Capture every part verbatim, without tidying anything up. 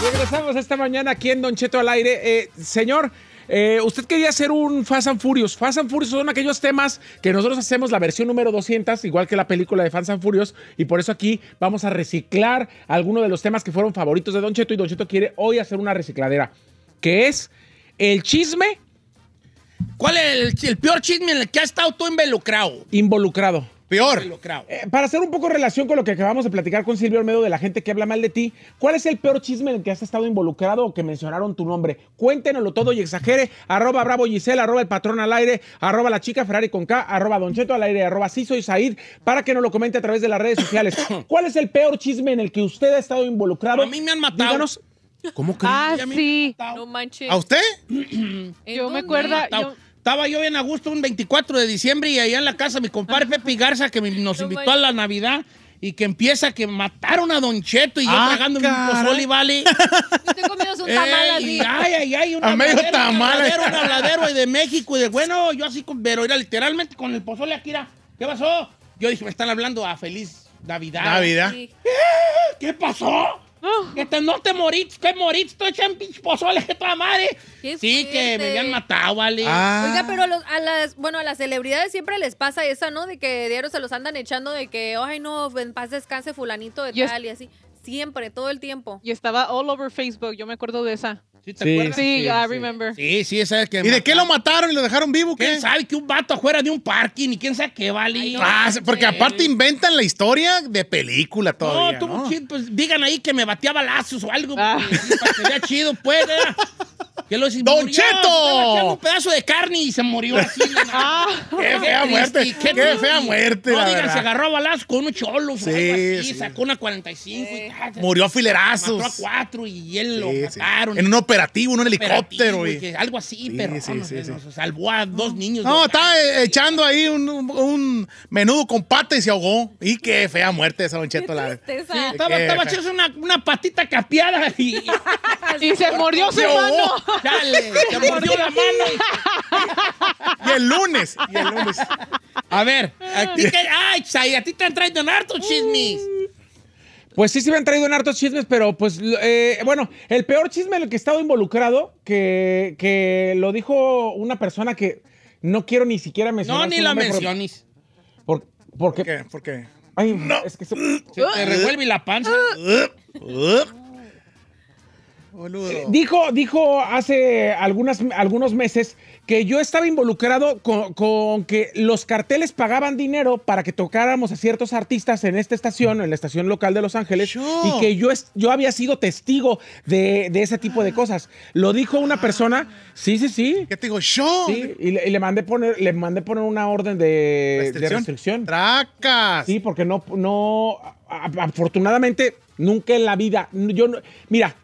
Regresamos esta mañana aquí en Don Cheto al aire. Eh, señor, eh, usted quería hacer un Fast and Furious. Fast and Furious son aquellos temas que nosotros hacemos la versión número doscientos, igual que la película de Fast and Furious, y por eso aquí vamos a reciclar algunos de los temas que fueron favoritos de Don Cheto, y Don Cheto quiere hoy hacer una recicladera, que es el chisme. ¿Cuál es el, el peor chisme en el que has estado tú involucrado? Involucrado. Peor. Eh, para hacer un poco relación con lo que acabamos de platicar con Silvio Olmedo de la gente que habla mal de ti, ¿cuál es el peor chisme en el que has estado involucrado o que mencionaron tu nombre? Cuéntenoslo todo y exagere. Arroba Bravo Giselle, arroba El Patrón al aire, arroba La Chica Ferrari con K, arroba Don Cheto al aire, arroba Sí Soy Said, para que nos lo comente a través de las redes sociales. ¿Cuál es el peor chisme en el que usted ha estado involucrado? A mí me han matado. Díganos. ¿Cómo crees? Ah, sí. No manches. ¿A usted? Yo me dónde? acuerdo. Yo, Estaba yo bien a gusto un veinticuatro de diciembre y allá en la casa mi compadre Pepe Garza, que me- nos No invitó manches. a la Navidad, y que empieza que mataron a Don Cheto y yo Ah, tragando mi caray. pozole, vale. Usted comió un tamal Eh, así. y ay, ay, ay, un A medio habladero, un tamal. habladero, un habladero y de México y de bueno, yo así con, pero era literalmente con el pozole aquí, era, ¿qué pasó? Yo dije, me están hablando a Feliz Navidad. Navidad. Sí. ¿Qué pasó? Que te- no te moriste, que moriste, tú echan pinche pozole, que toda madre. Qué Sí, que fuerte. me habían matado, vale. Ah. Oiga, pero a, los- a las, bueno, a las celebridades siempre les pasa esa, ¿no? De que diario se los andan echando de que, ay, no, en paz descanse fulanito de Yo- tal y así. Siempre, todo el tiempo. yo estaba all over Facebook, yo me acuerdo de esa. ¿Sí te Sí. acuerdas? Sí, I remember. Sí, sí, esa es que ¿Y de qué lo mataron y lo dejaron vivo? ¿Qué? ¿Quién sabe que un vato afuera de un parking y quién sabe qué vale? Ay, no. Ah, porque aparte inventan la historia de película No, todavía, tú, ¿no? chi- pues digan ahí que me batía balazos o algo, Ah. porque, sí, para que vea chido, pues. ¿eh? Que lo ¡Don murió, Cheto! estaba echando un pedazo de carne y se murió así. Ah. ¡Qué fea muerte! ¡Qué fea muerte, No, la digan, verdad! se agarró a balazos con unos cholos o Sí, algo así, sí. sacó una cuarenta y cinco y tal. Murió a Mató filerazos. a cuatro y él lo Sí, sí. mataron. En un operativo, en un helicóptero. Operativo, y y- que algo así, Sí, pero sí, no, sí, no, sí. no, se salvó a dos niños. No, de- estaba eh, echando ahí un, un- un menudo con pata y se ahogó. Y qué fea muerte esa Don Cheto, la verdad. Tristeza. Sí, estaba, Qué estaba fea. echándose una, una patita capeada y... Y se mordió su Se ahogó. mano. Dale, se mordió la mano. Y el lunes. Y el lunes. A ver, a ti que, ay, Chay, a ti te han traído en hartos chismes. Pues sí, se me han traído en hartos chismes, pero pues, eh, bueno, el peor chisme en el que he estado involucrado, que, que lo dijo una persona que no quiero ni siquiera mencionar. No, ni su la nombre por- menciones. por- porque, ¿Por qué? ¿Por qué? ay, es que se- Se te revuelve la panza. Boludo. dijo, dijo hace algunas, algunos meses que yo estaba involucrado con, con que los carteles pagaban dinero para que tocáramos a ciertos artistas en esta estación, en la estación local de Los Ángeles, Yo. y que yo, es- yo había sido testigo de, de ese tipo de cosas. Lo dijo una persona, sí, sí, sí. ¿Qué te digo? ¡Yo! Sí, y le, y le mandé poner, le mandé poner una orden de de restricción. ¡Tracas! Sí, porque no, no, a- a- afortunadamente, nunca en la vida, yo no, mira,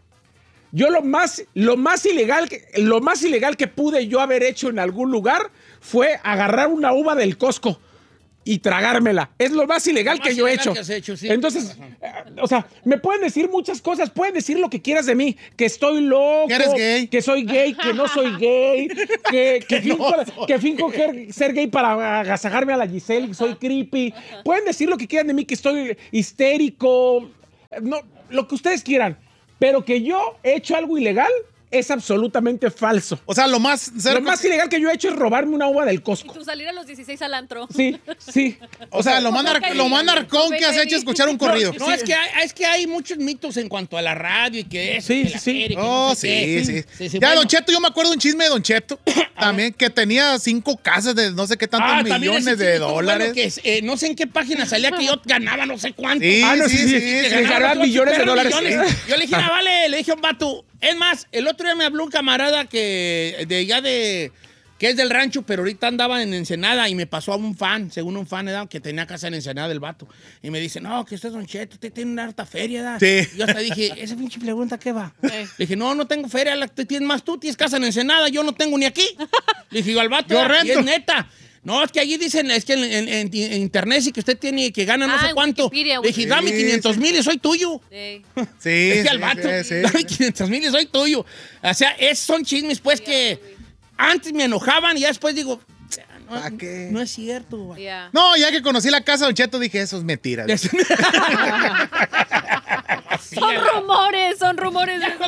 yo lo más, lo más ilegal, que, lo más ilegal que pude yo haber hecho en algún lugar fue agarrar una uva del Costco y tragármela. Es lo más ilegal Lo que más yo he ilegal hecho. que has hecho, sí, Entonces, tienes eh, o sea, me pueden decir muchas cosas, pueden decir lo que quieras de mí, que estoy loco, Que eres gay. que soy gay, que no soy gay, que, que Que no finjo, soy. que finjo ser, ser gay para agasajarme a la Giselle, que soy creepy. Pueden decir lo que quieran de mí, que estoy histérico, no, lo que ustedes quieran. Pero que yo he hecho algo ilegal es absolutamente falso. O sea, lo más Lo cerca. más ilegal que yo he hecho es robarme una uva del Y Costco. tú salir a los dieciséis al antro. Sí, sí. O sea, lo más, Como nar- que- lo más narcón que has hecho es escuchar un corrido. No, es que, hay, es que hay muchos mitos en cuanto a la radio y que eso. Sí, que la sí, sí. feria y que Oh, no sé qué. sí, sí. Sí, sí, Ya, bueno. Don Cheto, yo me acuerdo de un chisme de Don Cheto. También que tenía cinco casas de no sé qué tantos Ah, también millones ese de chisme estuvo dólares. bueno, que es, eh, no sé en qué página salía que yo ganaba no sé cuánto. Sí, Ah, no, sí, sí, sí, Que sí, ganaba ganaba dos millones de perros dólares. millones. Yo le dije, ah, vale, le dije a un vato. Es más, el otro día me habló un camarada que de ya de que es del rancho, pero ahorita andaba en Ensenada y me pasó a un fan, según un fan, ¿verdad? Que tenía casa en Ensenada del vato. Y me dice, no, que usted es Don Cheto, usted tiene una harta feria, ¿verdad? Sí. Y yo hasta dije, esa pinche pregunta, ¿qué va? Le dije, no, no tengo feria, la que tienes más tú, tienes casa en Ensenada, yo no tengo ni aquí. Le dije, yo al vato, Yo "¿Verdad? Y rento". es neta. No, es que allí dicen, es que en, en- en- en internet sí que usted tiene que gana no Ah, sé en cuánto. Wikipedia, Le dije, dame Sí, quinientos mil y soy tuyo. Sí. Sí, Decía sí, al vato, sí, sí. dame quinientos mil y soy tuyo. O sea, esos son chismes, pues, que antes me enojaban y ya después digo, no, ¿Pa' qué? no es cierto. güey. Ya. No, ya que conocí la casa de Don Cheto dije, eso es mentira. Así Son era. rumores, son rumores. Ya cuando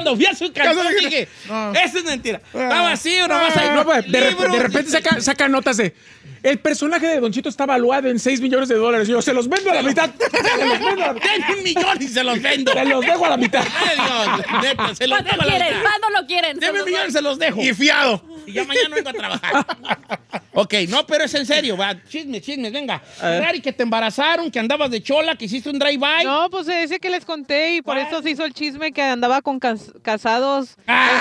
cuando vi a su cantón Caso de- dije, No. eso es mentira. Estaba así, o nomás ahí. No, pues, de, rep- libros. de repente saca, saca notas de. El personaje de Don Chito está valuado en seis millones de dólares. Y yo, se los vendo a la mitad. Se los vendo a la- Tengo un millón y se los vendo. Se los dejo a la mitad. Ay, Dios, neta, se los ¿Cuánto dejo a la quieren? mitad. ¿Cuándo lo quieren? Deme un millón y se los dejo. Y fiado. Y ya mañana vengo a trabajar. Ok, no, pero es en serio, va. Chismes, chismes, venga. Rari, que te embarazaron, que andabas de chola, que hiciste un drive-by. No, pues ese que les conté y por ¿Cuál? eso se hizo el chisme que andaba con cas- casados.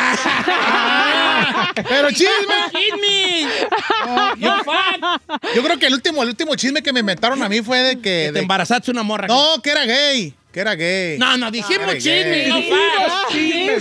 Ah. Pero chisme. ¡Chismes! Yo fan. Yo creo que el último, el último chisme que me inventaron a mí fue de que. Que te de- embarazaste una morra. No, que era gay. Que era gay. No, no, dijimos Ah, chismes, no gay. fan. ¡Chisme!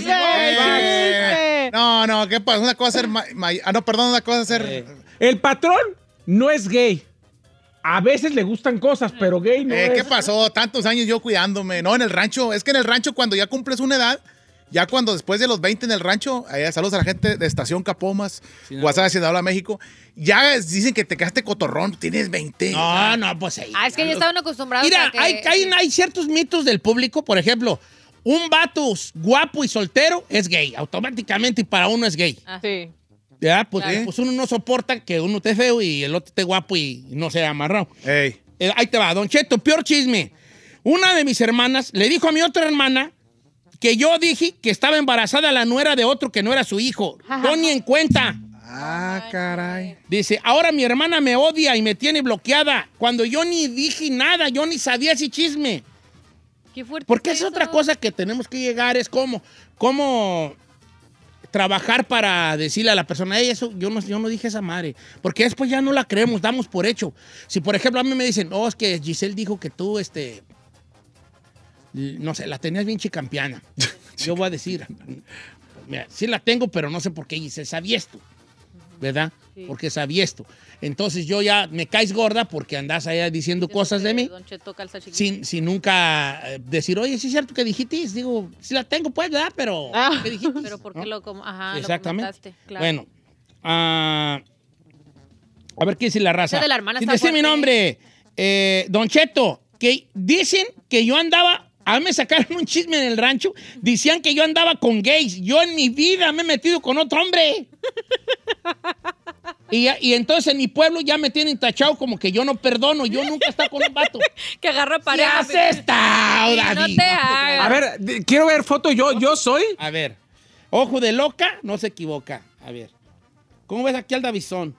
Eh, ¡Chisme! No, no, ¿qué pasa? Una cosa es ser. ma- ma- ah, no, perdón, una cosa es ser. Eh. El patrón no es gay. A veces le gustan cosas, pero gay no Eh, es. ¿Qué pasó? Tantos años yo cuidándome. No, en el rancho. Es que en el rancho, cuando ya cumples una edad, ya cuando después de los veinte en el rancho, allá, saludos a la gente de Estación Capomas, Guasave, Sinaloa, México, ya dicen que te quedaste cotorrón, tienes veinte. No, no, pues ahí. Ah, es que ya estaban acostumbrados Mira, a que... hay, hay, hay ciertos mitos del público. Por ejemplo, un vato guapo y soltero es gay. Automáticamente y para uno es gay. Ah. Sí. ¿Ya? Pues, Claro. pues uno no soporta que uno esté feo y el otro esté guapo y no sea amarrado. Ey. Eh, ahí te va, Don Cheto, peor chisme. Una de mis hermanas le dijo a mi otra hermana que yo dije que estaba embarazada la nuera de otro que no era su hijo. Yo ni en cuenta. Ah, caray. Dice, ahora mi hermana me odia y me tiene bloqueada. Cuando yo ni dije nada, yo ni sabía ese chisme. Qué fuerte Porque está es otra eso. cosa que tenemos que llegar, es como, como trabajar para decirle a la persona, "Ey, eso, yo no, yo no dije esa madre. Porque después ya no la creemos, damos por hecho. Si, por ejemplo, a mí me dicen, oh, es que Giselle dijo que tú, este, no sé, la tenías bien chicampiana. Yo voy a decir, mira, sí la tengo, pero no sé por qué Giselle sabía esto. ¿Verdad? Sí. Porque sabía esto. Entonces yo ya me caes gorda porque andas allá diciendo Eso cosas de que mí. Don Cheto calza chiquito. Sin, sin nunca eh, decir, oye, sí es cierto que dijiste. Digo, sí la tengo, pues, ¿verdad? Pero, Ah. ¿qué dijiste? Pero ¿por qué ¿No? lo, como, ajá, lo Exactamente. comentaste? Claro. Bueno, ah, a ver qué dice la raza. Ese de la hermana Sin está decir mi fuerte. nombre, eh, Don Cheto, que dicen que yo andaba. A mí me sacaron un chisme en el rancho. Decían que yo andaba con gays. Yo en mi vida me he metido con otro hombre. Y, ya- y entonces en mi pueblo ya me tienen tachado como que yo no perdono. Yo nunca he estado con un vato. Que agarra ¿Qué pareja. haces esta, Sí, David? no te hagas. A ver, de- quiero ver foto. Yo, yo soy. A ver. Ojo de loca, no se equivoca. A ver. ¿Cómo ves aquí al Davizón?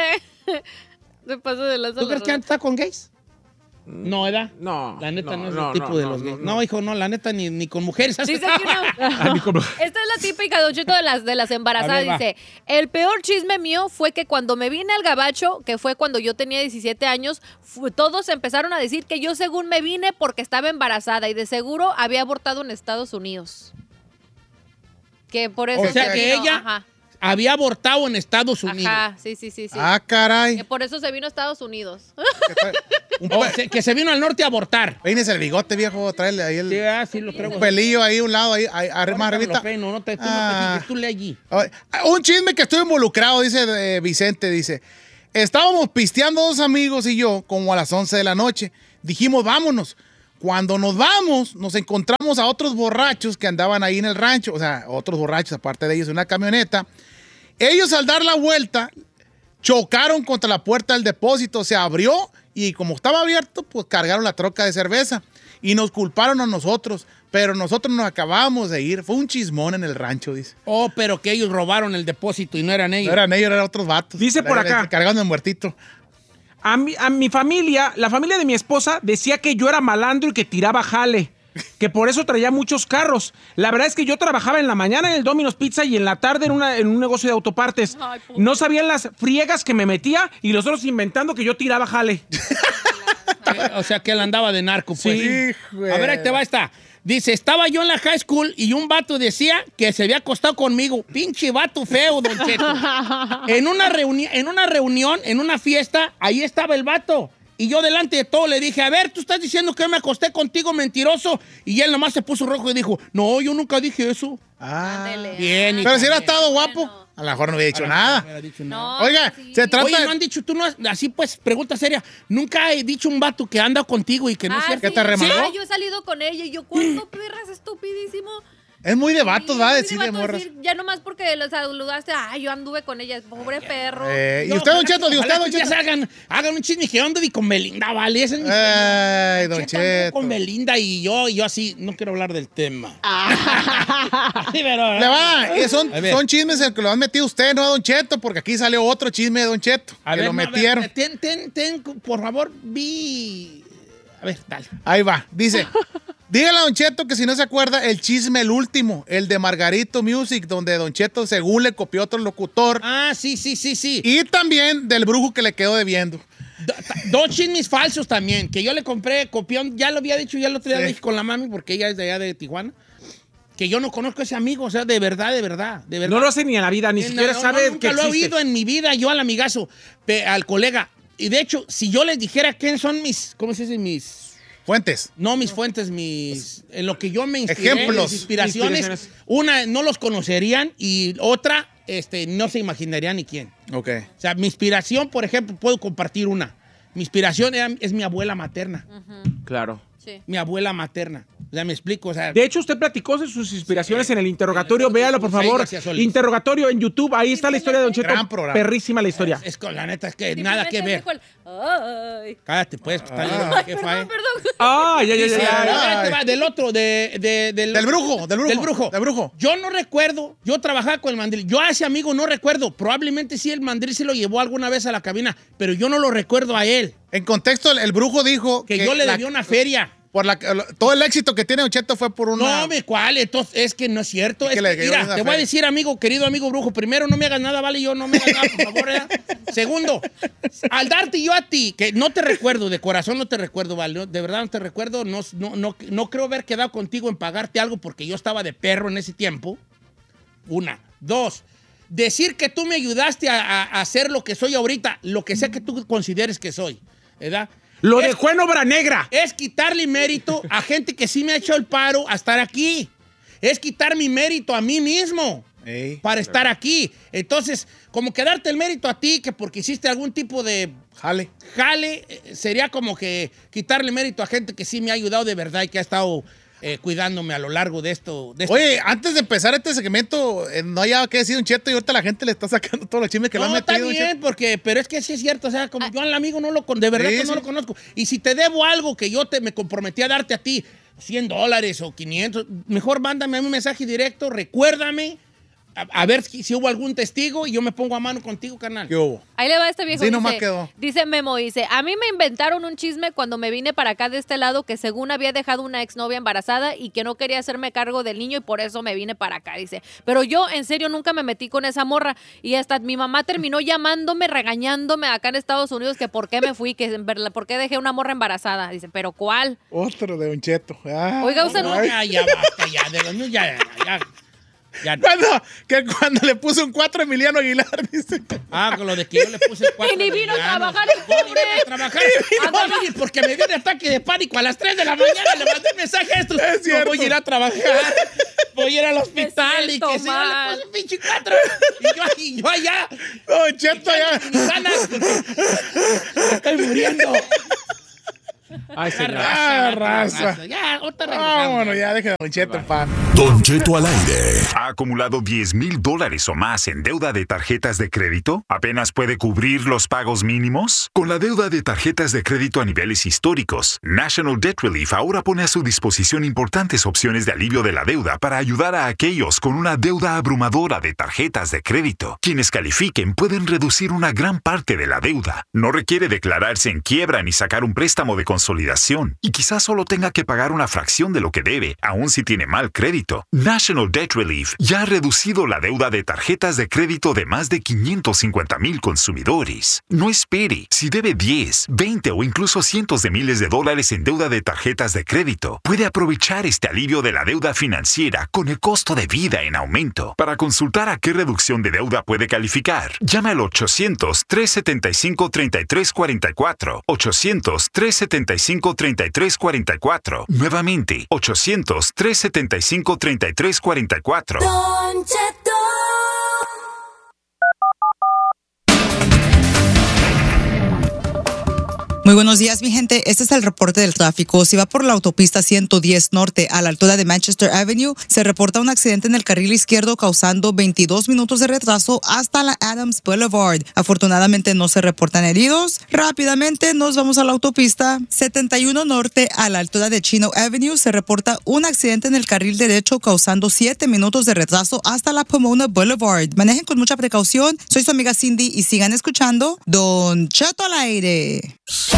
Se pasó de las ¿Tú crees que está con gays? No, ¿verdad? No. La neta no, no, es no, el tipo no, de no, los no, gays. no. No, hijo, no, la neta ni, ni con mujeres. has Dice estado. que una- A mí como- Esta es la típica, Don Cheto, de las, de las embarazadas. A ver, va. Dice, el peor chisme mío fue que cuando me vine al gabacho, que fue cuando yo tenía diecisiete años, fu- todos empezaron a decir que yo según me vine porque estaba embarazada y de seguro había abortado en Estados Unidos. Que por eso O sea se que vino, ella Ajá, Había abortado en Estados Unidos. ajá, sí, sí, sí. sí. Ah, caray. Que por eso se vino a Estados Unidos. Un O pe- se- que se vino al norte a abortar. Peínese el bigote, viejo. Tráele ahí el Sí, ah, sí, lo traigo. un pelillo ahí a un lado, ahí, ahí, arri- más Ahorita me arribita. lo peino, no te, tú no Ah. te fijes, tú lee allí. Ay, un chisme que estoy involucrado, dice eh, Vicente, dice. Estábamos pisteando dos amigos y yo, como a las once de la noche. Dijimos, vámonos. Cuando nos vamos, nos encontramos a otros borrachos que andaban ahí en el rancho. O sea, otros borrachos, aparte de ellos, en una camioneta. Ellos, al dar la vuelta, chocaron contra la puerta del depósito. Se abrió y como estaba abierto, pues cargaron la troca de cerveza. Y nos culparon a nosotros. Pero nosotros nos acabamos de ir. Fue un chismón en el rancho, dice. Oh, pero que ellos robaron el depósito y no eran ellos. No eran ellos, eran otros vatos. Dice por Era- acá. Cargando el muertito. A mi, a mi familia, la familia de mi esposa decía que yo era malandro y que tiraba jale. Que por eso traía muchos carros. La verdad es que yo trabajaba en la mañana en el Domino's Pizza y en la tarde en, una- en un negocio de autopartes. Ay, pobre. No sabían las friegas que me metía y los otros inventando que yo tiraba jale. Eh, O sea, que él andaba de narco, pues. Sí, güey. A ver, ahí te va esta. Dice, estaba yo en la high school y un vato decía que se había acostado conmigo. Pinche vato feo, Don Cheto. En una, reuni- en una reunión, en una fiesta, ahí estaba el vato. Y yo delante de todo le dije, a ver, tú estás diciendo que yo me acosté contigo, mentiroso. Y él nomás se puso rojo y dijo, no, yo nunca dije eso. Ah. Ándele. Bien, Pero si hubiera hija, estado Bueno. guapo, a lo mejor no hubiera dicho No nada. hubiera dicho nada. No, Oiga, sí. se trata Oye, de- no han dicho, tú no has, así pues, pregunta seria, nunca he dicho un vato que anda contigo y que no es Ah, cierto. ¿Que te remangó? Ah, yo he salido con ella y yo, ¿cuánto perras estupidísimo? Es muy de vatos, va a muy decir de vato morras. decir, ya nomás porque los saludaste, ay, yo anduve con ella, pobre perro. Eh, ¿Y No, usted, Don ojalá Cheto? que- ¿Y usted, ojalá Don que Cheto? ya se Hagan, hagan un chisme que yo ando con Belinda, vale. Ese es mi Ay, Don Cheto anduvo Cheto. con Belinda y yo, y yo así, no quiero hablar del tema. Sí, pero, Le va, eh, son, A ver. son chismes el que lo han metido usted, no a Don Cheto, porque aquí salió otro chisme de Don Cheto, A que ver, lo no, a ver, metieron. ten, ten, ten, por favor, vi. A ver, dale. Ahí va, dice, dígale a Don Cheto que si no se acuerda el chisme, el último, el de Margarito Music, donde Don Cheto según le copió otro locutor, Ah, sí, sí, sí, sí. y también del brujo que le quedó debiendo. Do- ta- Dos chismes falsos también, que yo le compré copión, ya lo había dicho, ya lo otro día Sí. lo dije con la mami, porque ella es de allá de Tijuana, que yo no conozco a ese amigo, o sea, de verdad, de verdad, de verdad. No lo hace ni en la vida, ni Eh, siquiera no, no, sabe nunca que lo he existe. oído en mi vida, yo al amigazo, pe- al colega. Y de hecho, si yo les dijera quiénes son mis, ¿cómo se dice? Mis... Fuentes. No mis fuentes, mis... En lo que yo me inspiré, Ejemplos. mis inspiraciones, Inspiraciones. una no los conocerían y otra este, no se imaginaría ni quién. Ok. O sea, mi inspiración, por ejemplo, puedo compartir una. Mi inspiración era- es mi abuela materna. Claro. Sí. Mi abuela materna. O sea, me explico. O sea, De hecho, usted platicó de sus inspiraciones en el interrogatorio. Véalo, por Ahí, favor. gracias, Oli. Interrogatorio en YouTube. Ahí está la historia de Don Cheto. Gran programa. Perrísima la historia. es con la neta, es que nada que ver. Dijo el, ay. Cállate, pues. Está Ah. leyendo, ¿qué fue? Perdón, perdón. Ah, ya, ya, ya. Sí, ya. ahora te va, del otro, de, de- del, Del brujo, del brujo, Del brujo. del brujo. Yo no recuerdo, yo trabajaba con el mandril. Yo a ese amigo no recuerdo. Probablemente sí el mandril se lo llevó alguna vez a la cabina, pero yo no lo recuerdo a él. En contexto, el, el brujo dijo Que, yo le la- debía una feria. por la, todo el éxito que tiene Don Cheto fue por una... No, me cuál, entonces es que no es cierto. Es Es que que, le cayó mira, una te voy a feria. decir, amigo, querido amigo brujo, primero, no me hagas nada, vale, yo no me hagas nada, por favor. ¿eh? Segundo, al darte yo a ti, que no te recuerdo, de corazón no te recuerdo, vale, no, de verdad no te recuerdo, no, no, no, no creo haber quedado contigo en pagarte algo porque yo estaba de perro en ese tiempo. Una. Dos, decir que tú me ayudaste a, a- a hacer lo que soy ahorita, lo que sea que tú consideres que soy, ¿verdad? Lo Es- dejó en obra negra. es quitarle mérito a gente que sí me ha hecho el paro a estar aquí. Es quitar mi mérito a mí mismo Ey, para estar aquí. Entonces, como que darte el mérito a ti, que porque hiciste algún tipo de jale. jale, eh, sería como que quitarle mérito a gente que sí me ha ayudado de verdad y que ha estado eh, cuidándome a lo largo de esto. De esto. Oye, antes de empezar este segmento, eh, no había que decir Don Cheto y ahorita la gente le está sacando todos los chismes que le han no, está metido. Don bien, Cheto. porque, pero es que sí es cierto, o sea, como yo al amigo no lo con, de verdad Sí, que no sí. lo conozco. Y si te debo algo que yo te me comprometí a darte a ti, cien dólares o quinientos, mejor mándame un mensaje directo, recuérdame, a, a ver si, si hubo algún testigo y yo me pongo a mano contigo, carnal. ¿Qué hubo? Ahí le va este viejo. Sí, nomás dice, quedó. dice Memo, dice, a mí me inventaron un chisme cuando me vine para acá de este lado que según había dejado una exnovia embarazada y que no quería hacerme cargo del niño y por eso me vine para acá, dice. Pero yo en serio nunca me metí con esa morra y hasta mi mamá terminó llamándome, regañándome acá en Estados Unidos que por qué me fui, que en verdad, por qué dejé una morra embarazada. Dice, pero ¿cuál? Otro de Don Cheto. Ah, Oiga, usted no- No, ya, ya basta, ya, de los niños, ya, ya, ya. ya. Cuando, que cuando le puso un cuatro a Emiliano Aguilar, dice. Ah, con lo de que yo le puse el cuatro. Y ni vino a Emiliano. trabajar el No, ni pobre. vino a trabajar. Andaba bien, porque me dio un ataque de pánico a las tres de la mañana. Le mandé un mensaje a estos. Es No cierto. voy a ir a trabajar. Voy a ir al hospital. Me Y siento que se mal. le puse un pinche cuatro. Y yo, y yo allá. Don Cheto ya. Ni ganas, porque me estoy muriendo. Ay, Ya, señor. Ah, raza, raza. Ya, otra regresamos. Vámonos, ya deje a Don Cheto, pan. Don Cheto al aire. ¿Ha acumulado diez mil dólares o más en deuda de tarjetas de crédito? ¿Apenas puede cubrir los pagos mínimos? Con la deuda de tarjetas de crédito a niveles históricos, National Debt Relief ahora pone a su disposición importantes opciones de alivio de la deuda para ayudar a aquellos con una deuda abrumadora de tarjetas de crédito. Quienes califiquen pueden reducir una gran parte de la deuda. No requiere declararse en quiebra ni sacar un préstamo de consolidación. Y quizás solo tenga que pagar una fracción de lo que debe, aun si tiene mal crédito. National Debt Relief ya ha reducido la deuda de tarjetas de crédito de más de quinientos cincuenta mil consumidores. No espere. Si debe diez, veinte o incluso cientos de miles de dólares en deuda de tarjetas de crédito, puede aprovechar este alivio de la deuda financiera con el costo de vida en aumento. Para consultar a qué reducción de deuda puede calificar, llama al ochocientos, tres setenta y cinco, treinta y tres cuarenta y cuatro. ochocientos, tres setenta y cinco, treinta y tres cuarenta y cuatro. Nuevamente, ochocientos, tres setenta y cinco, treinta y tres cuarenta y cuatro. Don Cheto. Muy buenos días, mi gente. Este es el reporte del tráfico. Si va por la autopista ciento diez norte a la altura de Manchester Avenue, se reporta un accidente en el carril izquierdo causando veintidós minutos de retraso hasta la Adams Boulevard. Afortunadamente no se reportan heridos. Rápidamente nos vamos a la autopista setenta y uno norte a la altura de Chino Avenue. Se reporta un accidente en el carril derecho causando siete minutos de retraso hasta la Pomona Boulevard. Manejen con mucha precaución. Soy su amiga Cindy y sigan escuchando Don Cheto al aire.